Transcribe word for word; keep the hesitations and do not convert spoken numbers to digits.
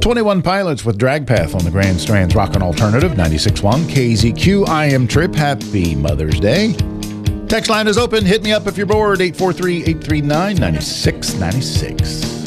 twenty-one Pilots with Drag Path on the Grand Strands Rockin' Alternative ninety-six point one K Z Q. I am Trip. Happy Mother's Day. Text line is open. Hit me up if you're bored. eight four three, eight three nine, nine six nine six.